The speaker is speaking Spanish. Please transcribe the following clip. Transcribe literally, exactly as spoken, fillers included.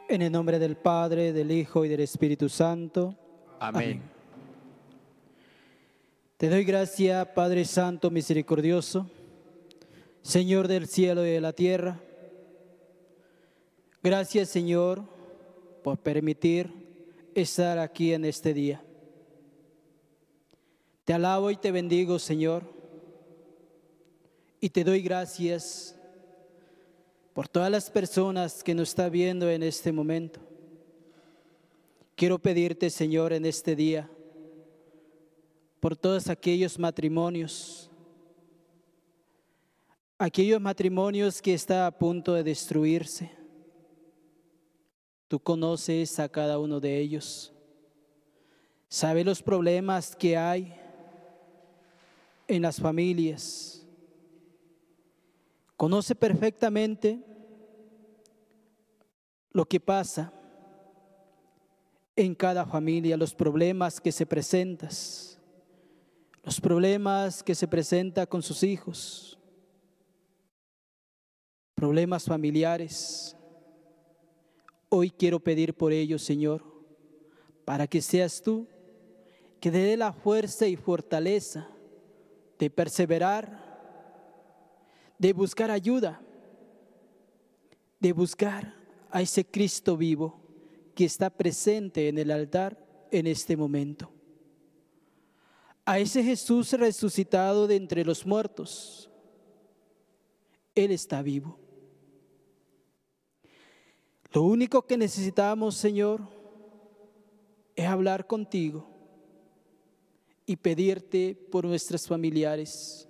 En el nombre del Padre, del Hijo y del Espíritu Santo. Amén. Amén. Te doy gracia, Padre Santo misericordioso, Señor del cielo y de la tierra. Gracias, Señor, por permitir estar aquí en este día. Te alabo y te bendigo, Señor, y te doy gracias por todas las personas que nos están viendo en este momento. Quiero pedirte, Señor, en este día, por todos aquellos matrimonios, aquellos matrimonios que están a punto de destruirse. Tú conoces a cada uno de ellos, sabes los problemas que hay en las familias, conoce perfectamente lo que pasa en cada familia, los problemas que se presentan, los problemas que se presentan con sus hijos, problemas familiares. Hoy quiero pedir por ellos, Señor, para que seas tú que dé la fuerza y fortaleza de perseverar, de buscar ayuda, de buscar a ese Cristo vivo que está presente en el altar en este momento. A ese Jesús resucitado de entre los muertos. Él está vivo. Lo único que necesitamos, Señor, es hablar contigo y pedirte por nuestros familiares.